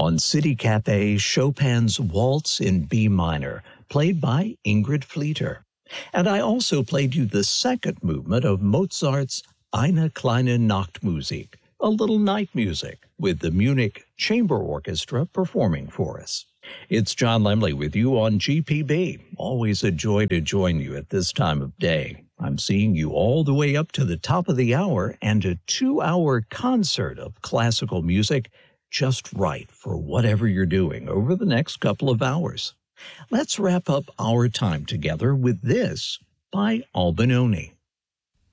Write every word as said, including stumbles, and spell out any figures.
on City Cafe, Chopin's Waltz in B minor, played by Ingrid Fleeter. And I also played you the second movement of Mozart's Eine kleine Nachtmusik, a little night music, with the Munich Chamber Orchestra performing for us. It's John Lemley with you on G P B. Always a joy to join you at this time of day. I'm seeing you all the way up to the top of the hour and a two-hour concert of classical music just right for whatever you're doing over the next couple of hours. Let's wrap up our time together with this by Albinoni.